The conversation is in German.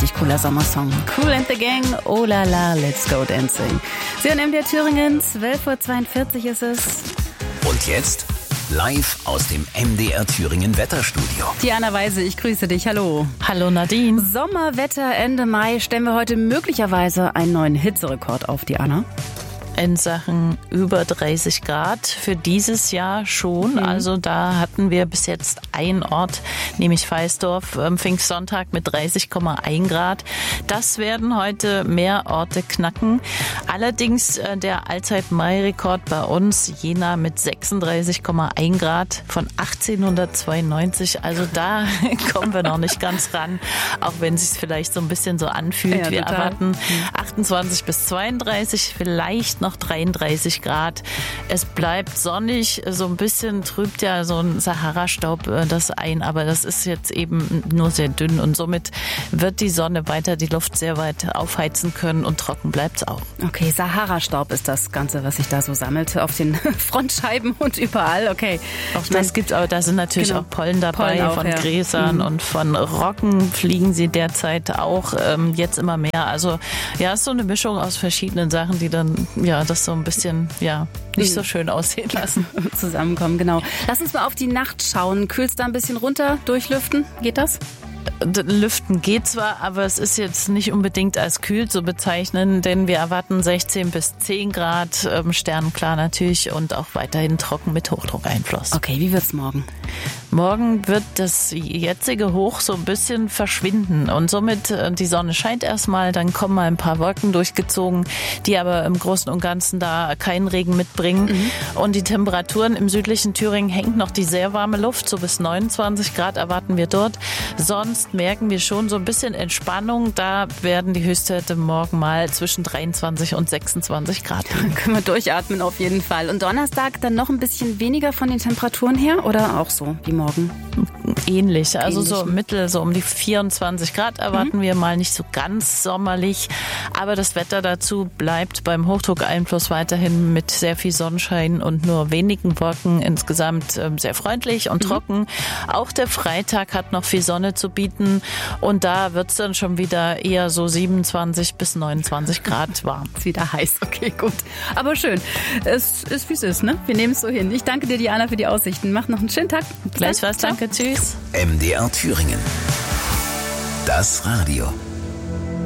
richtig cooler Sommersong. Kool and the Gang, oh la la, let's go dancing. Sie hören MDR Thüringen, 12:42 Uhr ist es. Und jetzt live aus dem MDR Thüringen Wetterstudio. Diana Weise, ich grüße dich. Hallo. Hallo Nadine. Sommerwetter Ende Mai. Stellen wir heute möglicherweise einen neuen Hitzerekord auf, Diana? In Sachen über 30 Grad für dieses Jahr schon. Also da hatten wir bis jetzt einen Ort, nämlich Feisdorf, Pfingstsonntag mit 30,1 Grad. Das werden heute mehr Orte knacken. Allerdings der Allzeit-Mai-Rekord bei uns, Jena mit 36,1 Grad von 1892. Also da kommen wir noch nicht ganz ran, auch wenn es sich vielleicht so ein bisschen so anfühlt. Ja, wir total. erwarten 28 bis 32, vielleicht noch 33 Grad. Es bleibt sonnig, so ein bisschen trübt ja so ein Sahara-Staub das ein, aber das ist jetzt eben nur sehr dünn und somit wird die Sonne weiter die Luft sehr weit aufheizen können und trocken bleibt es auch. Okay, Sahara-Staub ist das Ganze, was sich da so sammelt auf den Frontscheiben und überall. Okay. Auch das gibt's, aber da sind natürlich Genau. auch Pollen dabei, Pollen auch, von ja. Gräsern und von Rocken fliegen sie derzeit auch jetzt immer mehr. Also ja, es ist so eine Mischung aus verschiedenen Sachen, die dann ja das so ein bisschen nicht so schön aussehen lassen. Zusammenkommen, genau. Lass uns mal auf die Nacht schauen. Kühlst da ein bisschen runter, durchlüften? Geht das? Lüften geht zwar, aber es ist jetzt nicht unbedingt als kühl zu bezeichnen, denn wir erwarten 16 bis 10 Grad, sternenklar natürlich und auch weiterhin trocken mit Hochdruckeinfluss. Okay, wie wird's morgen? Morgen wird das jetzige Hoch so ein bisschen verschwinden und somit die Sonne scheint erstmal, dann kommen mal ein paar Wolken durchgezogen, die aber im Großen und Ganzen da keinen Regen mitbringen. Und die Temperaturen im südlichen Thüringen hängt noch die sehr warme Luft, so bis 29 Grad erwarten wir dort. Sonst merken wir schon so ein bisschen Entspannung, da werden die Höchstwerte morgen mal zwischen 23 und 26 Grad liegen. Dann können wir durchatmen auf jeden Fall. Und Donnerstag dann noch ein bisschen weniger von den Temperaturen her oder auch so wie morgen? Ähnlich, also Ähnlich. so im Mittel, so um die 24 Grad erwarten wir mal, nicht so ganz sommerlich, aber das Wetter dazu bleibt beim Hochdruckeinfluss weiterhin mit sehr viel Sonnenschein und nur wenigen Wolken, insgesamt sehr freundlich und trocken. Auch der Freitag hat noch viel Sonne zu bieten und da wird es dann schon wieder eher so 27 bis 29 Grad warm. Ist wieder heiß, okay, gut. Aber schön. Es ist, wie es ist, ne? Wir nehmen es so hin. Ich danke dir, Diana, für die Aussichten. Mach noch einen schönen Tag. Gleichfalls, Ciao. danke, tschüss. MDR Thüringen. Das Radio.